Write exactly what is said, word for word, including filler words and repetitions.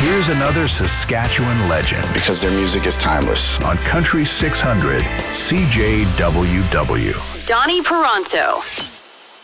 Here's another Saskatchewan legend. Because their music is timeless. On Country six hundred, C J W W. Donnie Peranto.